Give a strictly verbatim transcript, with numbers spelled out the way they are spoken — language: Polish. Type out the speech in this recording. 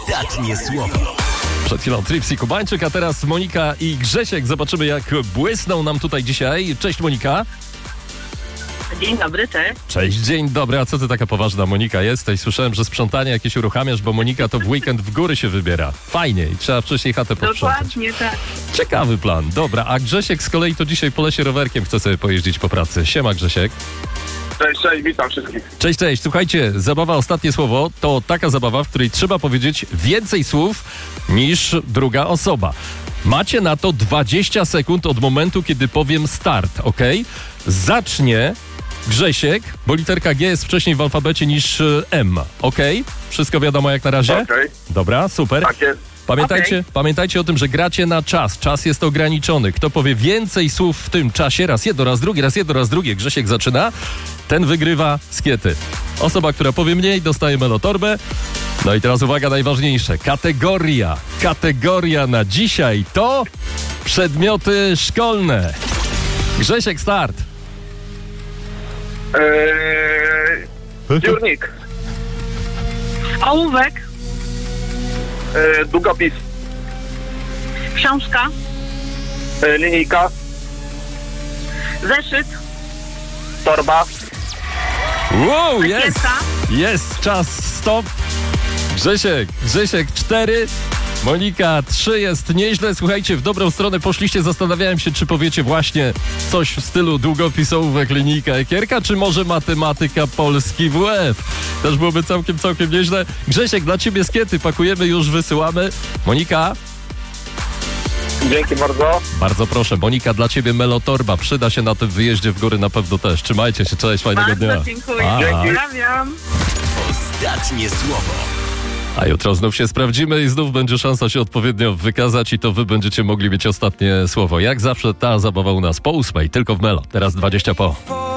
Ostatnie słowo. Przed chwilą Tripsy Kubańczyk, a teraz Monika i Grzesiek. Zobaczymy, jak błysną nam tutaj dzisiaj. Cześć, Monika. Dzień dobry, cześć. Cześć, dzień dobry. A co ty taka poważna, Monika, jesteś? Słyszałem, że sprzątanie jakieś uruchamiasz, bo Monika to w weekend w góry się wybiera. Fajnie i trzeba wcześniej chatę posprzątać. Dokładnie tak. Ciekawy plan. Dobra, a Grzesiek z kolei to dzisiaj po lesie rowerkiem chce sobie pojeździć po pracy. Siema, Grzesiek. Cześć, cześć, witam wszystkich. Cześć, cześć. Słuchajcie, zabawa Ostatnie Słowo to taka zabawa, w której trzeba powiedzieć więcej słów niż druga osoba. Macie na to dwadzieścia sekund od momentu, kiedy powiem start, ok? Zacznie Grzesiek, bo literka G jest wcześniej w alfabecie niż M, ok? Wszystko wiadomo jak na razie? Okej, okay. Dobra, super. Tak jest. Pamiętajcie, Okay. pamiętajcie o tym, że gracie na czas. Czas jest ograniczony. Kto powie więcej słów w tym czasie, raz jedno, raz drugie, raz jedno, raz drugie, Grzesiek zaczyna, ten wygrywa skiety. Osoba, która powie mniej, dostaje melotorbę. No i teraz uwaga, najważniejsze. Kategoria. Kategoria na dzisiaj to przedmioty szkolne. Grzesiek, start. Eee, dziurnik. Ołówek, Eee, długopis. książka, Eee, linijka. zeszyt, Torba. Wow, jest! kiesa. Jest, czas, stop. Grzesiek, Grzesiek, cztery. Monika, trzy, jest nieźle. Słuchajcie, w dobrą stronę poszliście. Zastanawiałem się, czy powiecie właśnie coś w stylu długopis, ołówek, linijka, ekierka, czy może matematyka, polski, W F. Też byłoby całkiem, całkiem nieźle. Grzesiek, dla ciebie skiety pakujemy, już wysyłamy. Monika? Dzięki bardzo. Bardzo proszę. Monika, dla ciebie melotorba. Przyda się na tym wyjeździe w góry na pewno też. Trzymajcie się, cześć, fajnego Bardzo dnia. dziękuję. A. Pozdrawiam. Ostatnie słowo. A jutro znów się sprawdzimy i znów będzie szansa się odpowiednio wykazać i to wy będziecie mogli mieć ostatnie słowo. Jak zawsze ta zabawa u nas po ósmej, tylko w Melo. Teraz dwadzieścia po.